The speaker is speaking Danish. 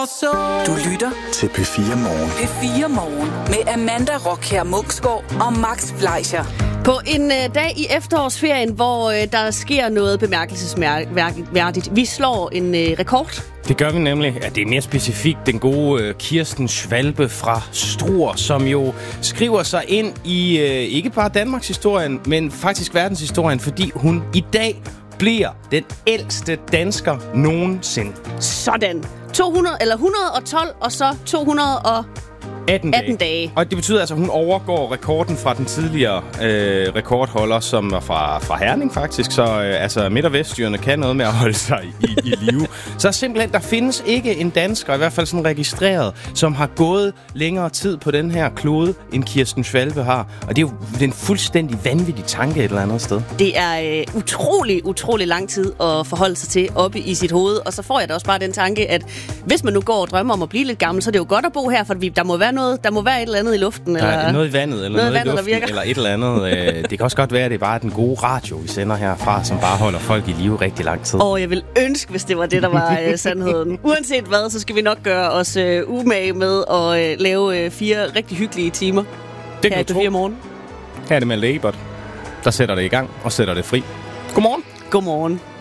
Du lytter til P4 Morgen. P4 Morgen med Amanda Rockher Munksgaard og Max Fleischer. På en dag i efterårsferien, hvor der sker noget bemærkelsesværdigt. Vi slår en rekord. Det gør vi nemlig. Ja, det er mere specifikt den gode Kirsten Schwalbe fra Struer, som jo skriver sig ind i ikke bare Danmarks historien, men faktisk verdenshistorien, fordi hun i dag bliver den ældste dansker nogensinde. Sådan. 112 og så 218 dage. Og det betyder altså, at hun overgår rekorden fra den tidligere rekordholder, som var fra Herning faktisk. Så altså Midt- og Vestjyderne kan noget med at holde sig i live. Så simpelthen, der findes ikke en dansker, i hvert fald sådan registreret, som har gået længere tid på den her klode, end Kirsten Schwalbe har. Og det er jo en fuldstændig vanvittig tanke et eller andet sted. Det er utrolig lang tid at forholde sig til oppe i sit hoved. Og så får jeg da også bare den tanke, at hvis man nu går og drømmer om at blive lidt gammel, så er det jo godt at bo her, for der må være et eller andet i luften. Der er noget i vandet, eller noget i luften, der virker. eller et eller andet. Det kan også godt være, at det er bare den gode radio, vi sender herfra, som bare holder folk i live rigtig lang tid. Jeg vil ønske, hvis det var det, der var sandheden. Uanset hvad, så skal vi nok gøre os umage med at lave 4 rigtig hyggelige timer. Det her i P4 Morgen. Her er det med Labert, der sætter det i gang og sætter det fri. Godmorgen. Godmorgen.